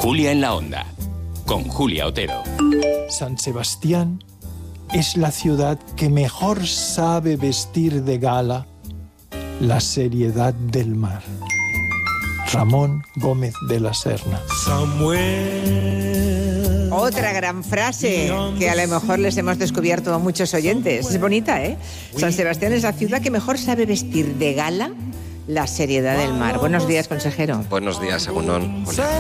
Julia en la Onda, con Julia Otero. San Sebastián es la ciudad que mejor sabe vestir de gala la seriedad del mar. Ramón Gómez de la Serna. Otra gran frase que a lo mejor les hemos descubierto a muchos oyentes. Es bonita, ¿eh? San Sebastián es la ciudad que mejor sabe vestir de gala la seriedad del mar. Buenos días, consejero. Buenos días, Agunón. Hola.